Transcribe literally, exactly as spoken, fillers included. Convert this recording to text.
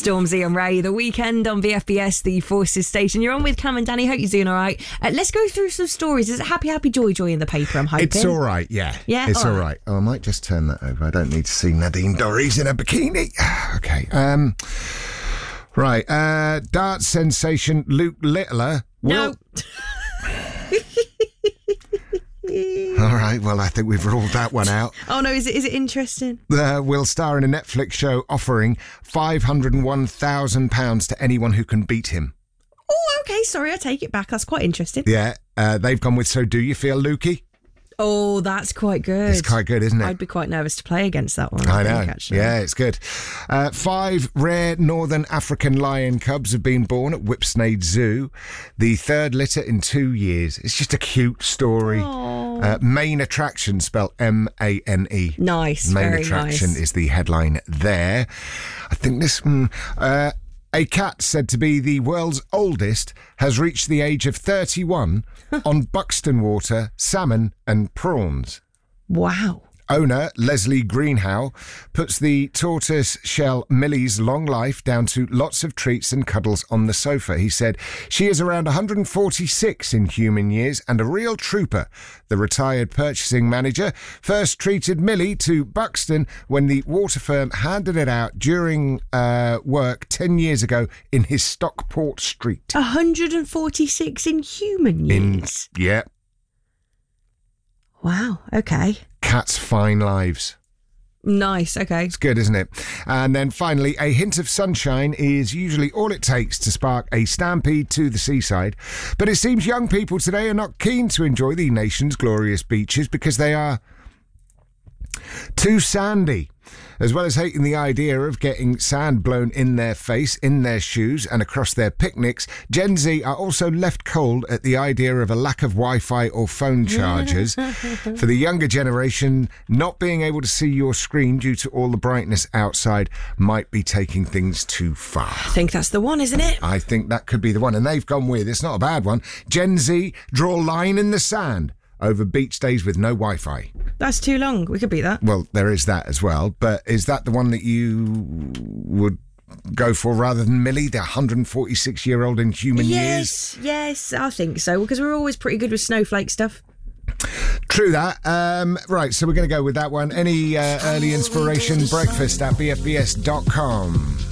Stormzy and Ray, The Weekend on V F B S, the Forces station. You're on with Cam and Danny. Hope you're doing all right. Uh, let's go through some stories. Is it Happy, Happy, Joy, Joy in the paper, I'm hoping? It's all right, yeah. Yeah? It's all all right. right. Oh, I might just turn that over. I don't need to see Nadine Dorries in a bikini. Okay. Um, right. Uh, dance sensation Luke Littler. Will... No. All right, well, I think we've ruled that one out. Oh, no, is it is it interesting? Uh, will star in a Netflix show offering five hundred one thousand pounds to anyone who can beat him. Oh, okay, sorry, I take it back. That's quite interesting. Yeah, uh, they've gone with So Do You Feel Lukey? Oh, that's quite good. It's quite good, isn't it? I'd be quite nervous to play against that one. I, I know. think, actually. Yeah, it's good. Uh, five rare northern African lion cubs have been born at Whipsnade Zoo. The third litter in two years. It's just a cute story. Uh, main attraction, spelled M A N E. Nice, Main very attraction nice. is the headline there. I think this... Mm, uh, a cat said to be the world's oldest has reached the age of thirty-one on Buxton water, salmon and prawns. Wow. Owner Leslie Greenhow puts the tortoise shell Millie's long life down to lots of treats and cuddles on the sofa. He said she is around one hundred forty-six in human years and a real trooper. The retired purchasing manager first treated Millie to Buxton when the water firm handed it out during uh, work ten years ago in his Stockport Street. one hundred forty-six in human years? In, yeah. Wow, okay. Cats' fine lives. Nice, okay. It's good, isn't it? And then finally, a hint of sunshine is usually all it takes to spark a stampede to the seaside. But it seems young people today are not keen to enjoy the nation's glorious beaches because they are too sandy. As well as hating the idea of getting sand blown in their face, in their shoes and across their picnics, Gen Z are also left cold at the idea of a lack of Wi-Fi or phone chargers. For the younger generation, not being able to see your screen due to all the brightness outside might be taking things too far. I think that's the one, isn't it? I think that could be the one. And they've gone with, it's not a bad one, Gen Z draw line in the sand over beach days with no Wi-Fi. That's too long. We could beat that. Well, there is that as well. But is that the one that you would go for rather than Millie, the one hundred forty-six-year-old in human yes, years? Yes, I think so. Because we're always pretty good with snowflake stuff. True that. Um, right, so we're going to go with that one. Any uh, early inspiration, breakfast at b f b s dot com.